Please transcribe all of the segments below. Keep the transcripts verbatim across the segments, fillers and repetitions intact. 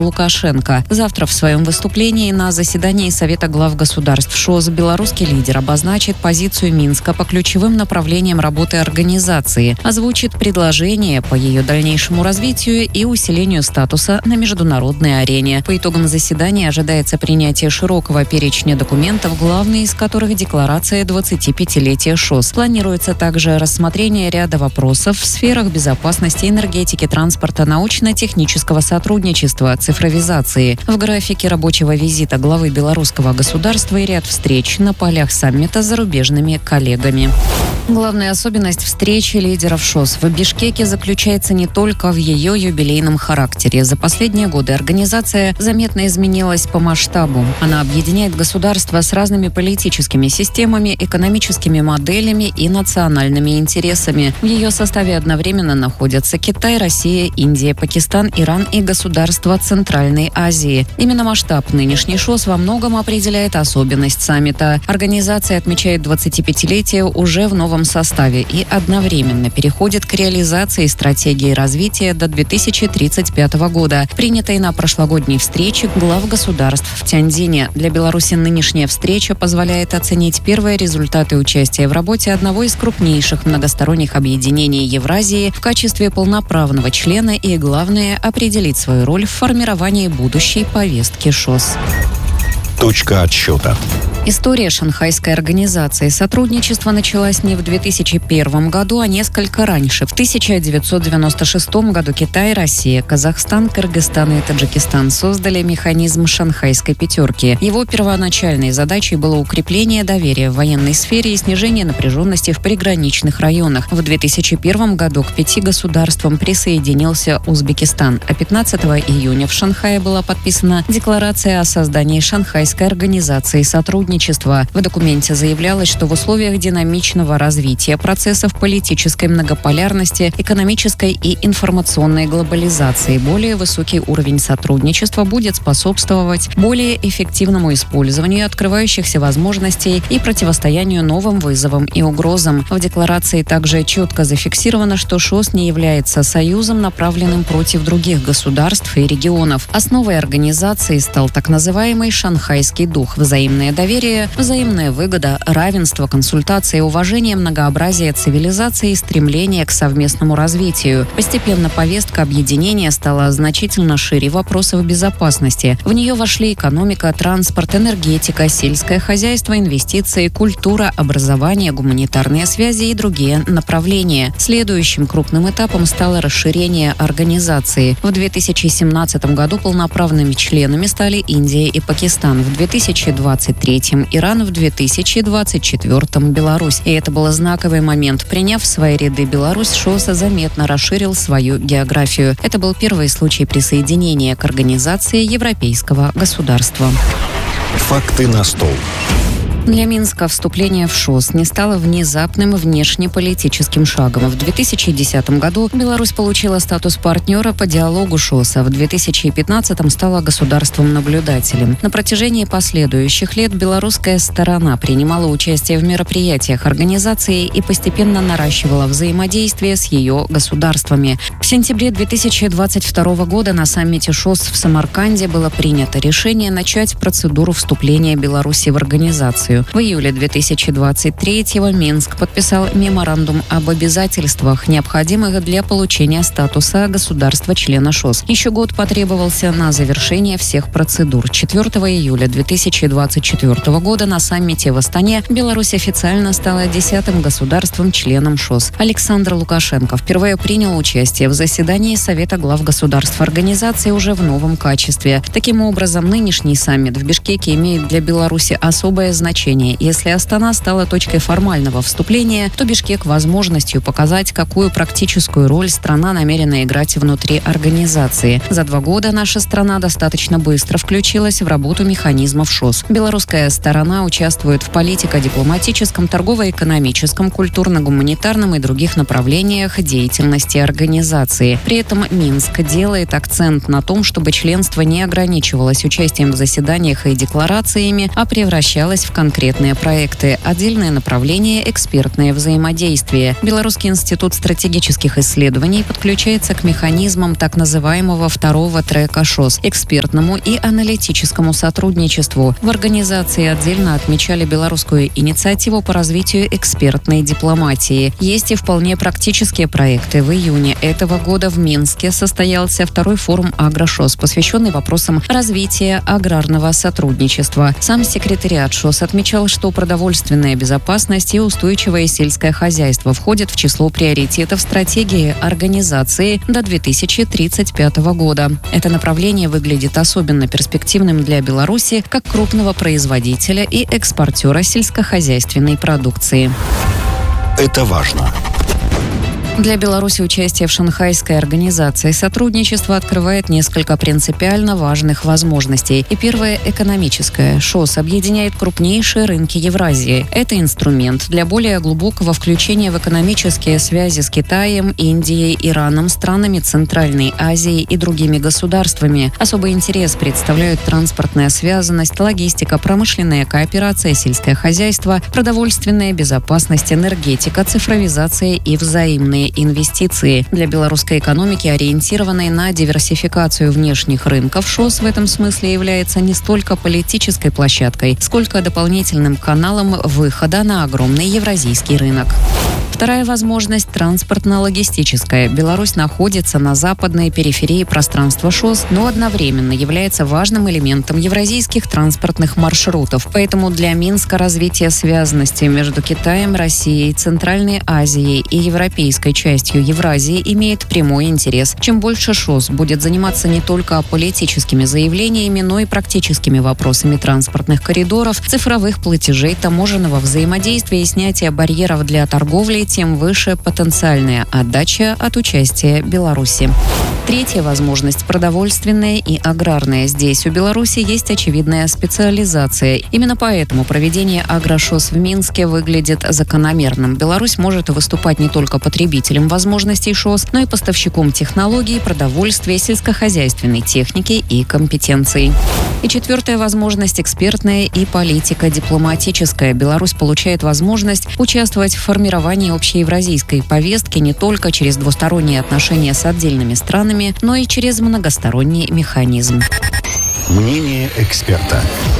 Лукашенко. Завтра в своем выступлении на заседании Совета глав государств ШОС белорусский лидер обозначит позицию Минска по ключевым направлениям работы организации, озвучит предложения по ее дальнейшему развитию и усилению статуса на международной арене. По итогам заседания ожидается принятие широкого перечня документов, главный из которых декларация двадцатипятилетия ШОС. Планируется также рассмотрение ряда вопросов в сферах безопасности, энергетики, транспорта, научно-технического сотрудничества, цифровизации. В графике рабочего визита главы белорусского государства и ряд встреч на полях саммита с зарубежными коллегами. Главная особенность встречи лидеров ШОС в Бишкеке заключается не только в ее юбилейном характере. За последние годы организация заметно изменилась по масштабу. Она объединяет государства с разными политическими системами, экономическими моделями и национальными интересами. В ее составе одновременно находятся Китай, Россия, Индия, Пакистан, Иран и государства Центральной Азии. Именно масштаб нынешней ШОС во многом определяет особенность саммита. Организация отмечает двадцатипятилетие уже в новом составе и одновременно переходит к реализации стратегии развития до две тысячи тридцать пятого года, принятой на прошлогодней встрече глав государств в Тяньцзине. Для Беларуси нынешняя встреча позволяет оценить первые результаты участия в работе одного из крупнейших многосторонних объединений Евразии в качестве полноправного члена и, главное, определить свою роль в формировании будущей повестки ШОС. Точка отсчета. История шанхайской организации. Сотрудничество началось не в две тысячи первом году, а несколько раньше. В тысяча девятьсот девяносто шестом году Китай, Россия, Казахстан, Кыргызстан и Таджикистан создали механизм шанхайской пятерки. Его первоначальной задачей было укрепление доверия в военной сфере и снижение напряженности в приграничных районах. В две тысячи первом году к пяти государствам присоединился Узбекистан, а пятнадцатого июня в Шанхае была подписана декларация о создании Шанхайской организации сотрудничества. В документе заявлялось, что в условиях динамичного развития процессов политической многополярности, экономической и информационной глобализации более высокий уровень сотрудничества будет способствовать более эффективному использованию открывающихся возможностей и противостоянию новым вызовам и угрозам. В декларации также четко зафиксировано, что ШОС не является союзом, направленным против других государств и регионов. Основой организации стал так называемый шанхайский дух – взаимное доверие, взаимная выгода, равенство, консультации, уважение, многообразие цивилизации и стремление к совместному развитию. Постепенно повестка объединения стала значительно шире вопросов безопасности. В нее вошли экономика, транспорт, энергетика, сельское хозяйство, инвестиции, культура, образование, гуманитарные связи и другие направления. Следующим крупным этапом стало расширение организации. В две тысячи семнадцатом году полноправными членами стали Индия и Пакистан. В две тысячи двадцать третьем Иран, в две тысячи двадцать четвёртом Беларусь. И это был знаковый момент. Приняв в свои ряды Беларусь, ШОС заметно расширил свою географию. Это был первый случай присоединения к организации европейского государства. Факты на стол. Для Минска вступление в ШОС не стало внезапным внешнеполитическим шагом. В две тысячи десятом году Беларусь получила статус партнера по диалогу ШОС, а в две тысячи пятнадцатом стала государством-наблюдателем. На протяжении последующих лет белорусская сторона принимала участие в мероприятиях организации и постепенно наращивала взаимодействие с ее государствами. В сентябре две тысячи двадцать второго года на саммите ШОС в Самарканде было принято решение начать процедуру вступления Беларуси в организацию. В июле две тысячи двадцать третьего Минск подписал меморандум об обязательствах, необходимых для получения статуса государства-члена ШОС. Еще год потребовался на завершение всех процедур. четвёртого июля две тысячи двадцать четвёртого года на саммите в Астане Беларусь официально стала десятым государством-членом ШОС. Александр Лукашенко впервые принял участие в заседании Совета глав государств организации уже в новом качестве. Таким образом, нынешний саммит в Бишкеке имеет для Беларуси особое значение. Если Астана стала точкой формального вступления, то Бишкек – возможностью показать, какую практическую роль страна намерена играть внутри организации. За два года наша страна достаточно быстро включилась в работу механизмов ШОС. Белорусская сторона участвует в политико-дипломатическом, торгово-экономическом, культурно-гуманитарном и других направлениях деятельности организации. При этом Минск делает акцент на том, чтобы членство не ограничивалось участием в заседаниях и декларациями, а превращалось в конкретные конкретные проекты, отдельные направления, экспертное взаимодействие. Белорусский институт стратегических исследований подключается к механизмам так называемого второго трека ШОС – экспертному и аналитическому сотрудничеству. В организации отдельно отмечали белорусскую инициативу по развитию экспертной дипломатии. Есть и вполне практические проекты. В июне этого года в Минске состоялся второй форум «Агрошос», посвященный вопросам развития аграрного сотрудничества. Сам секретариат ШОС отмечал, что продовольственная безопасность и устойчивое сельское хозяйство входят в число приоритетов стратегии организации до две тысячи тридцать пятого года. Это направление выглядит особенно перспективным для Беларуси как крупного производителя и экспортера сельскохозяйственной продукции. Это важно. Для Беларуси участие в Шанхайской организации сотрудничества открывает несколько принципиально важных возможностей. И первое – экономическое. ШОС объединяет крупнейшие рынки Евразии. Это инструмент для более глубокого включения в экономические связи с Китаем, Индией, Ираном, странами Центральной Азии и другими государствами. Особый интерес представляют транспортная связанность, логистика, промышленная кооперация, сельское хозяйство, продовольственная безопасность, энергетика, цифровизация и взаимные инвестиции. Для белорусской экономики, ориентированной на диверсификацию внешних рынков, ШОС в этом смысле является не столько политической площадкой, сколько дополнительным каналом выхода на огромный евразийский рынок. Вторая возможность – транспортно-логистическая. Беларусь находится на западной периферии пространства ШОС, но одновременно является важным элементом евразийских транспортных маршрутов. Поэтому для Минска развитие связанности между Китаем, Россией, Центральной Азией и европейской частью Евразии имеет прямой интерес. Чем больше ШОС будет заниматься не только политическими заявлениями, но и практическими вопросами транспортных коридоров, цифровых платежей, таможенного взаимодействия и снятия барьеров для торговли, тем выше потенциальная отдача от участия Беларуси. Третья возможность – продовольственная и аграрная. Здесь у Беларуси есть очевидная специализация. Именно поэтому проведение «Агрошос» в Минске выглядит закономерным. Беларусь может выступать не только потребителем возможностей ШОС, но и поставщиком технологий, продовольствия, сельскохозяйственной техники и компетенций. И четвертая возможность – экспертная и политико-дипломатическая. Беларусь получает возможность участвовать в формировании общеевразийской повестки не только через двусторонние отношения с отдельными странами, но и через многосторонний механизм. Мнение эксперта.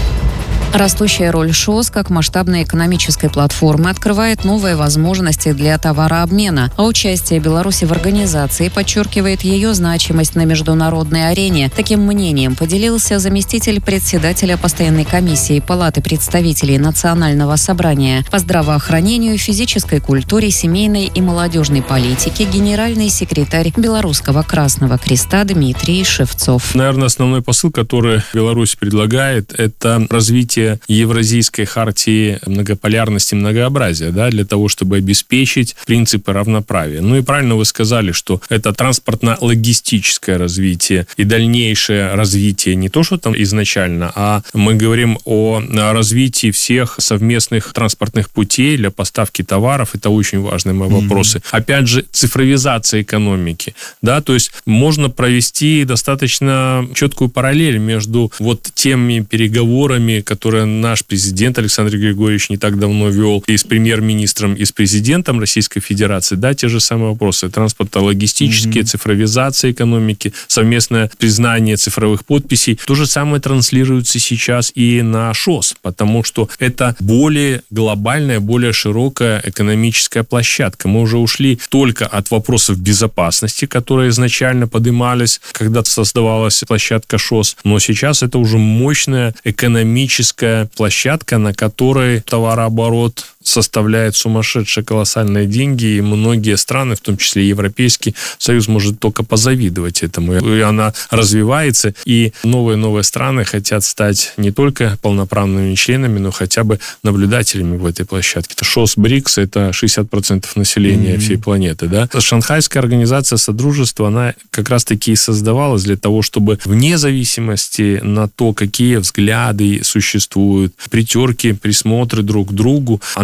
Растущая роль ШОС как масштабной экономической платформы открывает новые возможности для товарообмена, а участие Беларуси в организации подчеркивает ее значимость на международной арене. Таким мнением поделился заместитель председателя постоянной комиссии Палаты представителей Национального собрания по здравоохранению, физической культуре, семейной и молодежной политике генеральный секретарь Белорусского Красного Креста Дмитрий Шевцов. Наверное, основной посыл, который Беларусь предлагает, это развитие Евразийской хартии многополярности и многообразия, да, для того, чтобы обеспечить принципы равноправия. Ну и правильно вы сказали, что это транспортно-логистическое развитие и дальнейшее развитие не то, что там изначально, а мы говорим о развитии всех совместных транспортных путей для поставки товаров. Это очень важные мои вопросы. Mm-hmm. Опять же, цифровизация экономики, да, то есть можно провести достаточно четкую параллель между вот теми переговорами, которые наш президент Александр Григорьевич не так давно вел и с премьер-министром, и с президентом Российской Федерации, да, те же самые вопросы. Транспортно-логистические, mm-hmm. цифровизация экономики, совместное признание цифровых подписей. То же самое транслируется сейчас и на ШОС, потому что это более глобальная, более широкая экономическая площадка. Мы уже ушли только от вопросов безопасности, которые изначально поднимались, когда создавалась площадка ШОС, но сейчас это уже мощная экономическая площадка, на которой товарооборот составляет сумасшедшие колоссальные деньги, и многие страны, в том числе Европейский Союз, может только позавидовать этому. И она развивается, и новые-новые страны хотят стать не только полноправными членами, но хотя бы наблюдателями в этой площадке. Это ШОС БРИКС, это шестьдесят процентов населения mm-hmm. всей планеты. Да? Шанхайская организация Содружества, она как раз-таки и создавалась для того, чтобы вне зависимости на то, какие взгляды существуют, притерки, присмотры друг к другу, она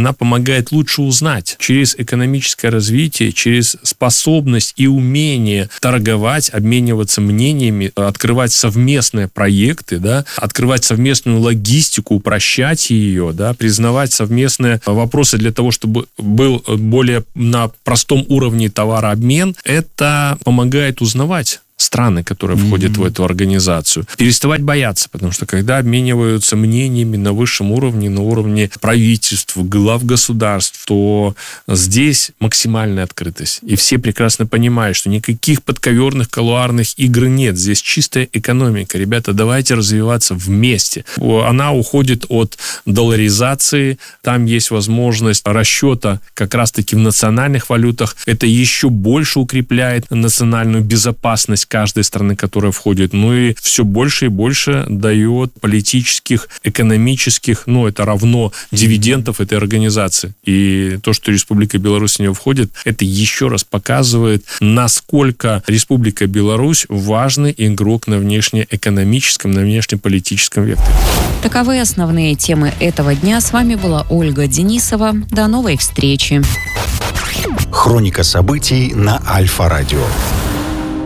она помогает лучше узнать через экономическое развитие, через способность и умение торговать, обмениваться мнениями, открывать совместные проекты, да, открывать совместную логистику, упрощать ее, да, признавать совместные вопросы для того, чтобы был более на простом уровне товарообмен. Это помогает узнавать страны, которые входят mm-hmm. в эту организацию. Переставать бояться, потому что когда обмениваются мнениями на высшем уровне, на уровне правительств, глав государств, то здесь максимальная открытость. И все прекрасно понимают, что никаких подковерных колуарных игр нет. Здесь чистая экономика. Ребята, давайте развиваться вместе. Она уходит от долларизации. Там есть возможность расчета как раз-таки в национальных валютах. Это еще больше укрепляет национальную безопасность каждой страны, которая входит. Ну и все больше и больше дает политических, экономических, ну, это равно дивидендов этой организации. И то, что Республика Беларусь в нее входит, это еще раз показывает, насколько Республика Беларусь важный игрок на внешнеэкономическом, на внешнеполитическом векторе. Таковы основные темы этого дня. С вами была Ольга Денисова. До новой встречи. Хроника событий на Альфа-радио.